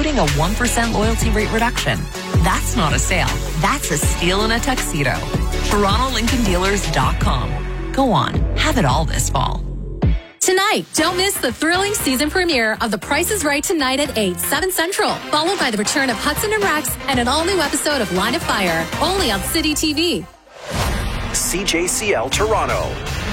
including a 1% loyalty rate reduction. That's not a sale. That's a steal in a tuxedo. TorontoLincolnDealers.com. Go on, have it all this fall. Tonight, don't miss the thrilling season premiere of The Price is Right tonight at 8, 7 Central, followed by the return of Hudson and Rex and an all-new episode of Line of Fire, only on City TV. CJCL Toronto.